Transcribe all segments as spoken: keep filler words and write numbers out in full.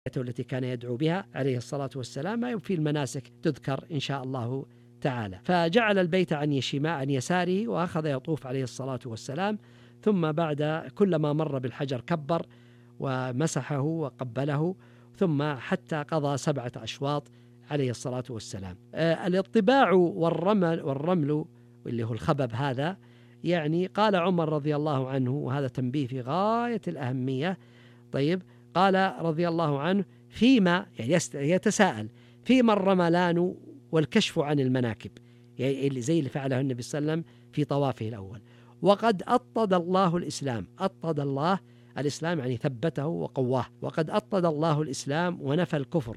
التي كان يدعو بها عليه الصلاة والسلام في المناسك تذكر إن شاء الله تعالى. فجعل البيت عن يشيماء عن يساره وأخذ يطوف عليه الصلاة والسلام، ثم بعد كلما مر بالحجر كبر ومسحه وقبله، ثم حتى قضى سبعة أشواط عليه الصلاة والسلام. آه الاطباع والرمل, والرمل اللي هو الخبب هذا، يعني قال عمر رضي الله عنه، وهذا تنبيه في غاية الأهمية. طيب، قال رضي الله عنه فيما، يعني يتساءل فيما الرملان والكشف عن المناكب، يعني زي اللي فعله النبي صلى الله عليه وسلم في طوافه الأول. وقد أطد الله الإسلام، أطد الله الإسلام يعني ثبته وقواه، وقد أطد الله الإسلام ونفى الكفر،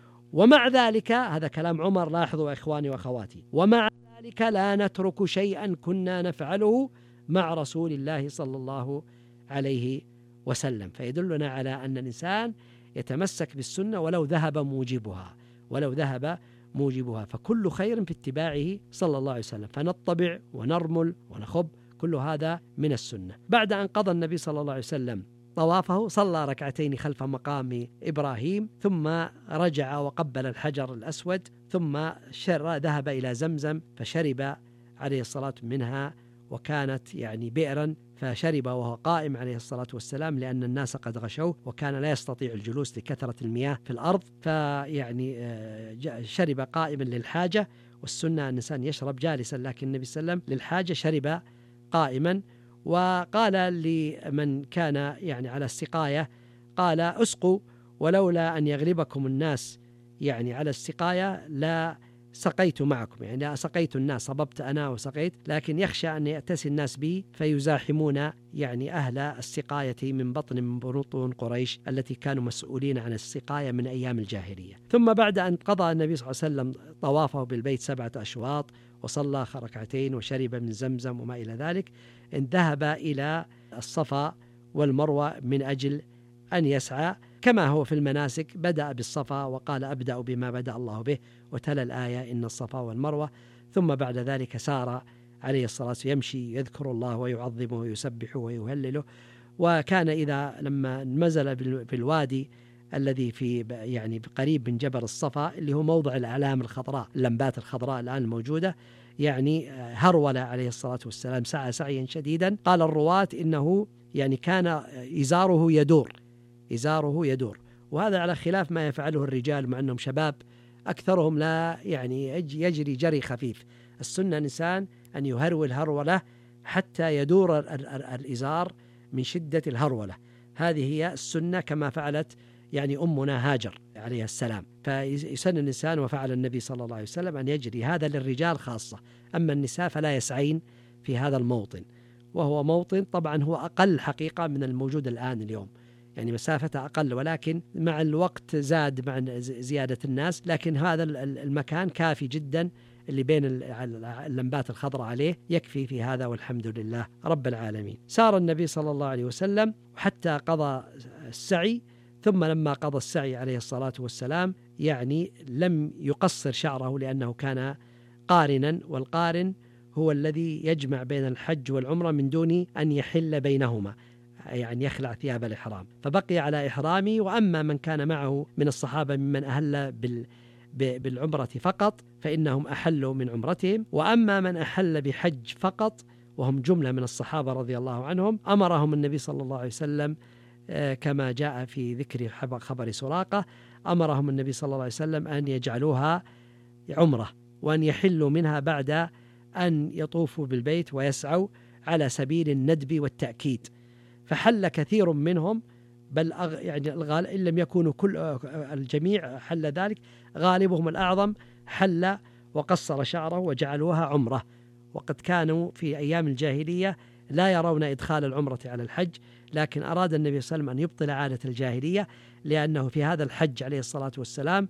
ومع ذلك، هذا كلام عمر، لاحظوا إخواني وأخواتي، ومع ذلك لا نترك شيئا كنا نفعله مع رسول الله صلى الله عليه وسلم. فيدلنا على أن الإنسان يتمسك بالسنة ولو ذهب موجبها، ولو ذهب موجبها، فكل خير في اتباعه صلى الله عليه وسلم. فنطبع ونرمل ونخب، كل هذا من السنة. بعد أن قضى النبي صلى الله عليه وسلم طوافه صلى ركعتين خلف مقام إبراهيم، ثم رجع وقبل الحجر الأسود، ثم شر ذهب إلى زمزم فشرب عليه الصلاة منها، وكانت يعني بئرا، فشرب وهو قائم عليه الصلاة والسلام، لأن الناس قد غشوه وكان لا يستطيع الجلوس لكثرة المياه في الأرض، فيعني شرب قائما للحاجة، والسنة أن الإنسان يشرب جالسا، لكن النبي صلى الله عليه وسلم للحاجة شرب قائما. وقال لمن كان يعني على السقاية، قال اسقوا ولولا أن يغلبكم الناس يعني على السقاية لا سقيت معكم، يعني لا سقيت الناس، صببت أنا وسقيت، لكن يخشى أن يأتسي الناس بي فيزاحمون يعني أهل السقاية من بطن من بطون قريش التي كانوا مسؤولين عن السقاية من أيام الجاهلية. ثم بعد أن قضى النبي صلى الله عليه وسلم طوافه بالبيت سبعة أشواط وصلى ركعتين وشرب من زمزم وما إلى ذلك، إن ذهب إلى الصفا والمروة من أجل أن يسعى كما هو في المناسك. بدأ بالصفا وقال أبدأ بما بدأ الله به، وتلا الآية إن الصفا والمروة، ثم بعد ذلك سار عليه الصلاة والسلام يمشي يذكر الله ويعظمه ويسبحه ويهلله. وكان إذا لما نزل بالوادي الذي في يعني قريب من جبل الصفا اللي هو موضع الأعلام الخضراء، اللمبات الخضراء الآن الموجودة، يعني هرول عليه الصلاة والسلام، سعى سعيا شديدا. قال الرواة إنه يعني كان إزاره يدور، إزاره يدور، وهذا على خلاف ما يفعله الرجال، مع أنهم شباب أكثرهم لا يعني يجري جري خفيف. السنة الإنسان أن يهرول هرولة حتى يدور الإزار من شدة الهرولة، هذه هي السنة كما فعلت يعني أمنا هاجر عليه السلام. فيسن الإنسان وفعل النبي صلى الله عليه وسلم أن يجري، هذا للرجال خاصة، أما النساء فلا يسعين في هذا الموطن، وهو موطن طبعا هو أقل حقيقة من الموجود الآن اليوم، يعني مسافة أقل، ولكن مع الوقت زاد مع زيادة الناس، لكن هذا المكان كافي جدا اللي بين اللمبات الخضراء عليه، يكفي في هذا، والحمد لله رب العالمين. سار النبي صلى الله عليه وسلم حتى قضى السعي، ثم لما قضى السعي عليه الصلاة والسلام يعني لم يقصر شعره، لأنه كان قارنا، والقارن هو الذي يجمع بين الحج والعمرة من دون أن يحل بينهما، يعني يخلع ثياب الإحرام، فبقي على إحرامه. وأما من كان معه من الصحابة ممن أهل بال بالعمرة فقط فإنهم أحلوا من عمرتهم، وأما من أحل بحج فقط وهم جملة من الصحابة رضي الله عنهم، أمرهم النبي صلى الله عليه وسلم كما جاء في ذكر خبر سراقة، أمرهم النبي صلى الله عليه وسلم أن يجعلوها عمرة، وأن يحلوا منها بعد أن يطوفوا بالبيت ويسعوا على سبيل الندب والتأكيد. فحل كثير منهم، بل يعني الغالب إن لم يكونوا كل الجميع حل ذلك، غالبهم الأعظم حل وقصر شعره وجعلوها عمرة. وقد كانوا في أيام الجاهلية لا يرون إدخال العمرة على الحج، لكن أراد النبي صلى الله عليه وسلم أن يبطل عادة الجاهلية، لأنه في هذا الحج عليه الصلاة والسلام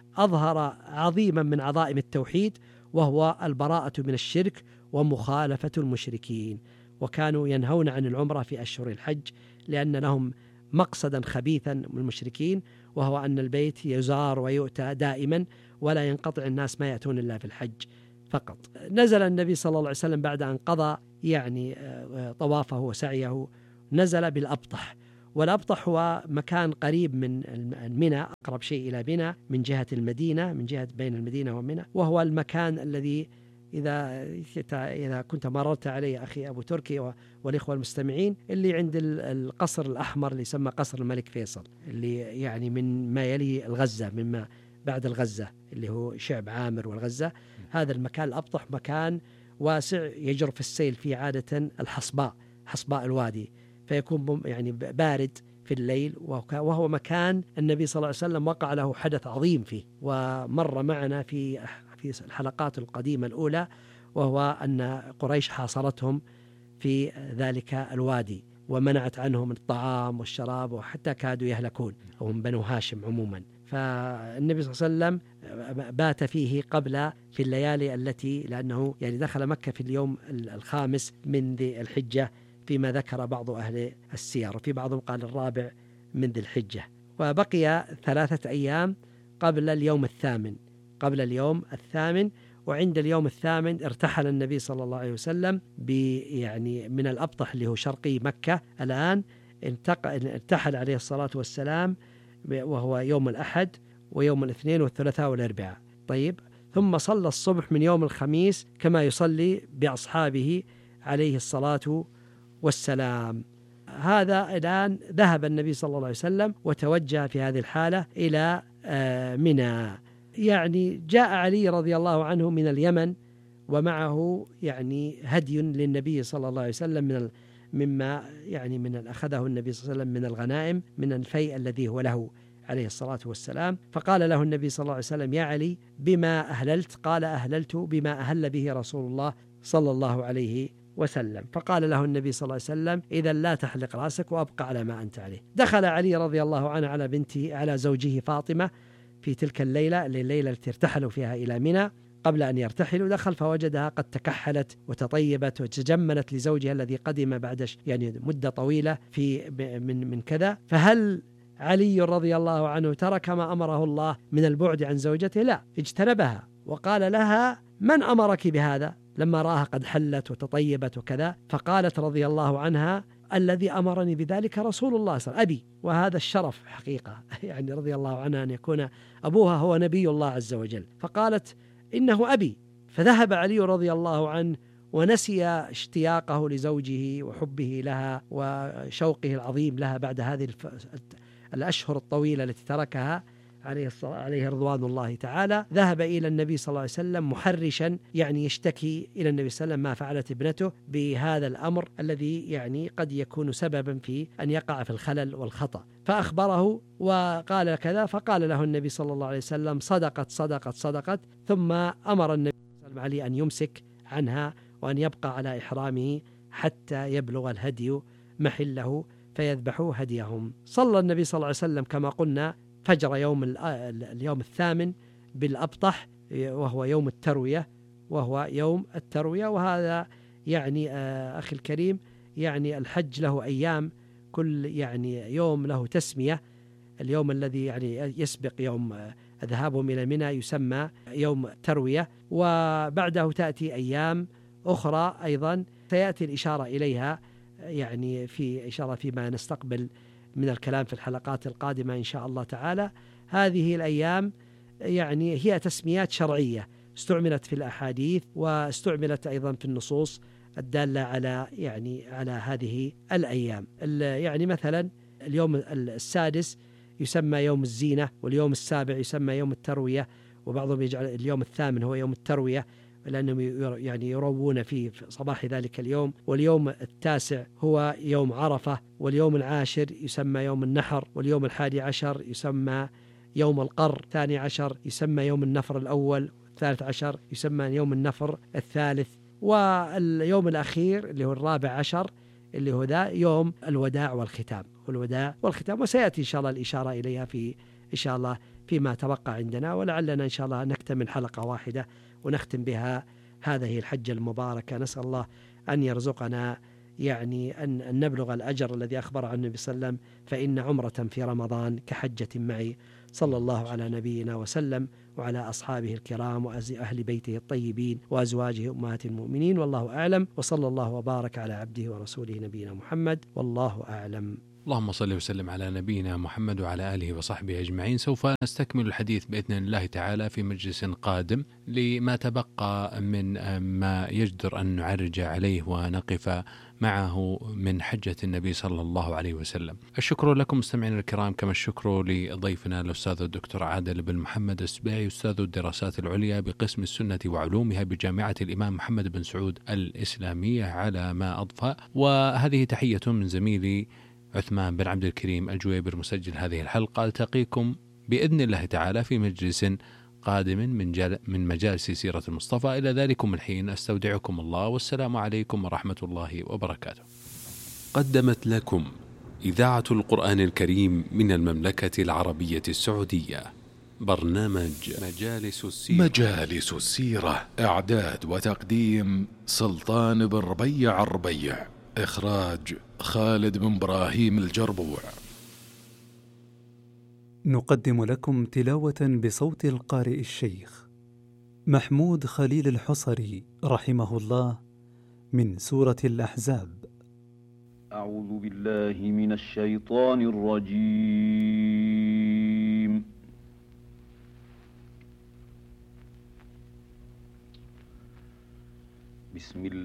أظهر عظيما من عظائم التوحيد، وهو البراءة من الشرك ومخالفة المشركين. وكانوا ينهون عن العمرة في أشهر الحج لأن لهم مقصدا خبيثا من المشركين، وهو أن البيت يزار ويؤتى دائما ولا ينقطع الناس ما يأتون إلا في الحج فقط. نزل النبي صلى الله عليه وسلم بعد أن قضى يعني طوافه وسعيه، نزل بالأبطح، والأبطح هو مكان قريب من منى، أقرب شيء إلى منى من جهة المدينة، من جهة بين المدينة ومنى، وهو المكان الذي إذا إذا كنت مررت عليه أخي أبو تركي والإخوة المستمعين، اللي عند القصر الأحمر اللي يسمى قصر الملك فيصل، اللي يعني من ما يلي الغزة، مما بعد الغزة اللي هو شعب عامر والغزة. هذا المكان الأبطح مكان واسع يجرف السيل فيه عادة الحصباء، حصباء الوادي، فيكون يعني بارد في الليل، وهو مكان النبي صلى الله عليه وسلم وقع له حدث عظيم فيه، ومر معنا في في الحلقات القديمة الأولى، وهو أن قريش حاصرتهم في ذلك الوادي ومنعت عنهم الطعام والشراب، وحتى كادوا يهلكون، وهم بنو هاشم عموما. فالنبي صلى الله عليه وسلم بات فيه قبل في الليالي التي، لأنه يعني دخل مكة في اليوم الخامس من ذي الحجة فيما ذكر بعض أهل السير، وفي بعضهم قال الرابع من ذي الحجة، وبقي ثلاثة أيام قبل اليوم الثامن قبل اليوم الثامن وعند اليوم الثامن ارتحل النبي صلى الله عليه وسلم يعني من الأبطح اللي هو شرقي مكة الآن، ارتحل عليه الصلاة والسلام، وهو يوم الأحد ويوم الاثنين والثلاثاء والأربعاء. طيب، ثم صلى الصبح من يوم الخميس كما يصلي بأصحابه عليه الصلاة والسلام. هذا الآن ذهب النبي صلى الله عليه وسلم وتوجه في هذه الحالة إلى منى. يعني جاء علي رضي الله عنه من اليمن ومعه يعني هدي للنبي صلى الله عليه وسلم من مما يعني من أخذه النبي صلى الله عليه وسلم من الغنائم، من الفيء الذي هو له عليه الصلاة والسلام. فقال له النبي صلى الله عليه وسلم: يا علي بما أهللت؟ قال: أهللت بما أهل به رسول الله صلى الله عليه وسلم. فقال له النبي صلى الله عليه وسلم: إذا لا تحلق رأسك وأبقى على ما أنت عليه. دخل علي رضي الله عنه على بنته على زوجه فاطمة في تلك الليلة الليلة التي ارتحلوا فيها إلى منى. قبل أن يرتحلوا دخل فوجدها قد تكحلت وتطيبت وتجملت لزوجها الذي قدم بعد يعني مدة طويلة في من من كذا. فهل علي رضي الله عنه ترك ما أمره الله من البعد عن زوجته؟ لا، اجتنبها وقال لها: من أمرك بهذا؟ لما رآها قد حلت وتطيبت وكذا، فقالت رضي الله عنها: الذي أمرني بذلك رسول الله صلى الله عليه وسلم، أبي. وهذا الشرف حقيقة يعني رضي الله عنها أن يكون أبوها هو نبي الله عز وجل. فقالت: إنه أبي. فذهب علي رضي الله عنه ونسي اشتياقه لزوجه وحبه لها وشوقه العظيم لها بعد هذه الأشهر الطويلة التي تركها عليه عليه رضوان الله تعالى. ذهب إلى النبي صلى الله عليه وسلم محرشا، يعني يشتكي إلى النبي صلى الله عليه وسلم ما فعلت ابنته بهذا الأمر الذي يعني قد يكون سببا في أن يقع في الخلل والخطأ. فأخبره وقال كذا، فقال له النبي صلى الله عليه وسلم: صدقت صدقت صدقت. ثم أمر النبي صلى الله عليه وسلم علي أن يمسك عنها وأن يبقى على إحرامه حتى يبلغ الهدي محله فيذبحوا هديهم. صلى النبي صلى الله عليه وسلم كما قلنا فجر يوم اليوم الثامن بالأبطح، وهو يوم التروية وهو يوم التروية وهذا يعني أخي الكريم يعني الحج له أيام، كل يعني يوم له تسمية. اليوم الذي يعني يسبق يوم ذهابهم إلى منى يسمى يوم التروية، وبعده تأتي أيام أخرى أيضا سيأتي الإشارة إليها يعني في إشارة فيما نستقبل من الكلام في الحلقات القادمة إن شاء الله تعالى. هذه الأيام يعني هي تسميات شرعية استعملت في الأحاديث واستعملت أيضا في النصوص الدالة على يعني على هذه الأيام. يعني مثلا اليوم السادس يسمى يوم الزينة، واليوم السابع يسمى يوم التروية، وبعضهم يجعل اليوم الثامن هو يوم التروية لأنهم يعني يروون في صباح ذلك اليوم، واليوم التاسع هو يوم عرفة، واليوم العاشر يسمى يوم النحر، واليوم الحادي عشر يسمى يوم القر، الثاني عشر يسمى يوم النفر الأول، الثالث عشر يسمى يوم النفر الثالث، واليوم الأخير اللي هو الرابع عشر اللي هو ذا يوم الوداع والختام والوداع والختام وسيأتي إن شاء الله الإشارة إليها في إن شاء الله فيما تبقى عندنا، ولعلنا إن شاء الله نكتمل حلقة واحدة ونختم بها هذه الحجة المباركة. نسأل الله أن يرزقنا يعني أن نبلغ الأجر الذي أخبر عنه النبي صلى الله عليه وسلم: فإن عمرة في رمضان كحجة معي. صلى الله على نبينا وسلم وعلى أصحابه الكرام وأهل بيته الطيبين وأزواجه أمهات المؤمنين، والله أعلم، وصلى الله وبارك على عبده ورسوله نبينا محمد، والله أعلم. اللهم صل وسلم على نبينا محمد وعلى آله وصحبه أجمعين. سوف نستكمل الحديث بإذن الله تعالى في مجلس قادم لما تبقى من ما يجدر أن نعرج عليه ونقف معه من حجة النبي صلى الله عليه وسلم. الشكر لكم مستمعين الكرام، كما الشكر لضيفنا الأستاذ الدكتور عادل بن محمد السباعي، أستاذ الدراسات العليا بقسم السنة وعلومها بجامعة الإمام محمد بن سعود الإسلامية على ما أضفى. وهذه تحية من زميلي عثمان بن عبد الكريم الجويبر مسجل هذه الحلقة. ألتقيكم بإذن الله تعالى في مجلس قادم من, جل من مجالس سيرة المصطفى. إلى ذلكم الحين أستودعكم الله، والسلام عليكم ورحمة الله وبركاته. قدمت لكم إذاعة القرآن الكريم من المملكة العربية السعودية برنامج مجالس السيرة. مجالس السيرة، إعداد وتقديم سلطان بن ربيع الربيع، إخراج خالد بن إبراهيم الجربوع. نقدم لكم تلاوة بصوت القارئ الشيخ محمود خليل الحصري رحمه الله من سورة الأحزاب. أعوذ بالله من الشيطان الرجيم. بسم الله